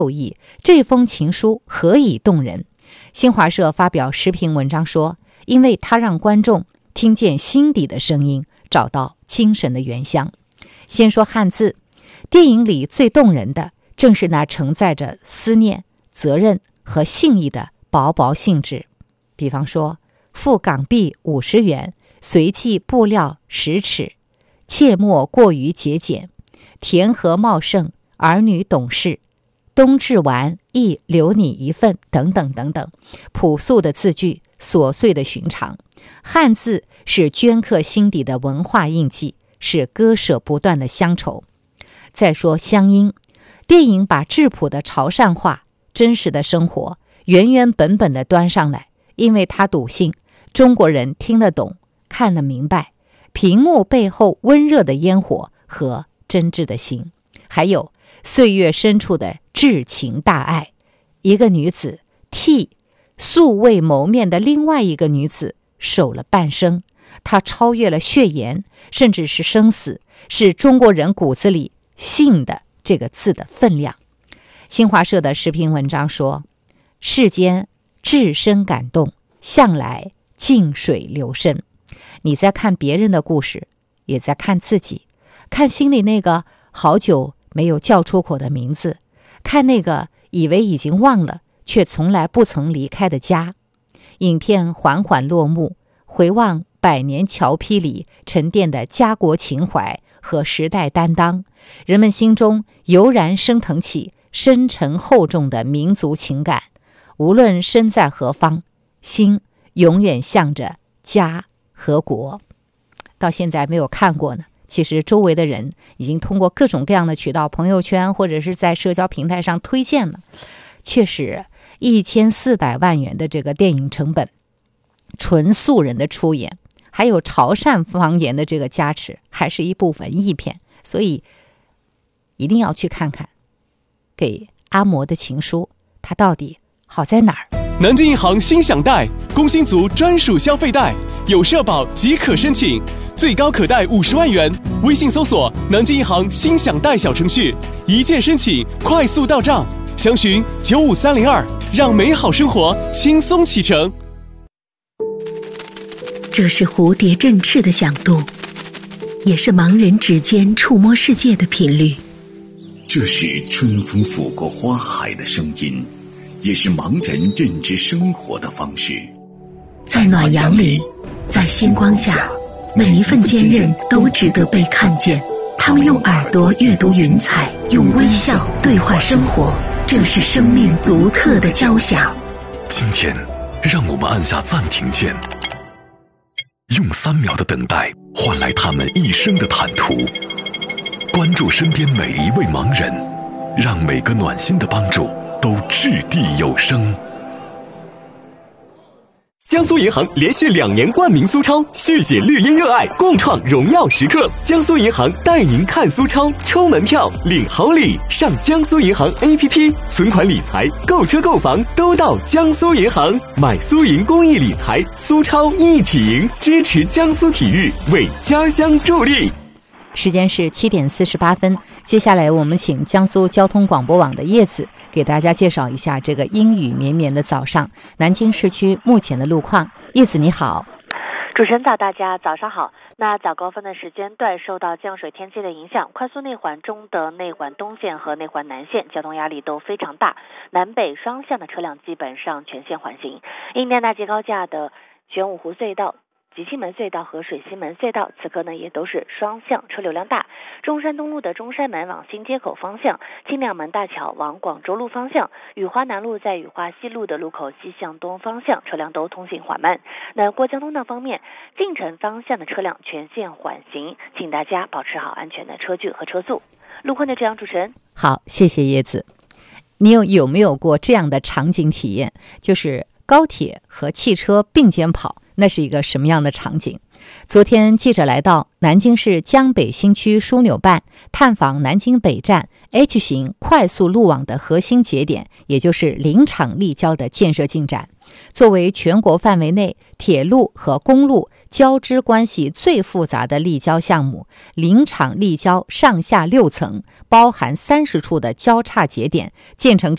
意，这封情书何以动人？新华社发表时评文章说，因为它让观众听见心底的声音，找到精神的原乡。先说汉字，电影里最动人的正是那承载着思念、责任和信义的薄薄信纸。比方说，付港币50元，随寄布料10尺，切莫过于节俭，田禾茂盛，儿女懂事，冬至完亦留你一份，等等等等，朴素的字句，琐碎的寻常。汉字是镌刻心底的文化印记，是割舍不断的乡愁。再说乡音，电影把质朴的潮汕话、真实的生活原原本本地端上来，因为他笃信中国人听得懂、看得明白屏幕背后温热的烟火和真挚的心，还有岁月深处的至情大爱。一个女子替素未谋面的另外一个女子守了半生，她超越了血缘，甚至是生死，是中国人骨子里信的这个字的分量。新华社的时评文章说，世间至深感动，向来静水流深。你在看别人的故事，也在看自己，看心里那个好久没有叫出口的名字，看那个以为已经忘了却从来不曾离开的家。影片缓缓落幕，回望百年侨坯里沉淀的家国情怀和时代担当，人们心中油然升腾起深沉厚重的民族情感。无论身在何方，心永远向着家和国。到现在没有看过呢，其实周围的人已经通过各种各样的渠道，朋友圈或者是在社交平台上推荐了。确实1400万元的这个电影成本，纯素人的出演，还有潮汕方言的这个加持，还是一部文艺片，所以一定要去看看给阿嬷的情书，它到底好在哪儿？ 南京银行心享贷，工薪族专属消费贷，有社保即可申请，最高可贷50万元。微信搜索南京银行心享贷小程序，一键申请，快速到账。详询95302，让美好生活轻松启程。 这是蝴蝶振翅的响度，也是盲人指尖触摸世界的频率。 这是春风拂过花海的声音，也是盲人认知生活的方式。 在暖阳里，在星光下，每一份坚韧都值得被看见。他们用耳朵阅读云彩，用微笑对话生活，这是生命独特的交响。 今天，让我们按下暂停键，用3秒的等待换来他们一生的坦途。关注身边每一位盲人，让每个暖心的帮助都掷地有声。 江苏银行连续2年冠名苏超，续写绿茵热爱，共创荣耀时刻。江苏银行带您看苏超，抽门票领好礼，上江苏银行 APP， 存款理财、购车购房都到江苏银行，买苏银公益理财，苏超一起赢，支持江苏体育，为家乡助力。 时间是7点48分，接下来我们请江苏交通广播网的叶子给大家介绍一下这个阴雨绵绵的早上南京市区目前的路况。叶子你好。 主持人早，大家早上好。那早高峰的时间段受到降水天气的影响，快速内环中的内环东线和内环南线交通压力都非常大，南北双向的车辆基本上全线缓行。印甸大街高架的玄武湖隧道、吉庆门隧道和水西门隧道此刻呢也都是双向车流量大。中山东路的中山门往新街口方向，清亮门大桥往广州路方向，雨花南路在雨花西路的路口西向东方向车辆都通行缓慢。那过江东道方面，进城方向的车辆全线缓行，请大家保持好安全的车距和车速。路况的这样，主持人好，谢谢叶子。你有没有过这样的场景体验，就是高铁和汽车并肩跑，那是一个什么样的场景？昨天记者来到南京市江北新区枢纽办，探访南京北站 H 型快速路网的核心节点，也就是林场立交的建设进展。作为全国范围内铁路和公路交织关系最复杂的立交项目，林场立交上下6层，包含30处的交叉节点，建成之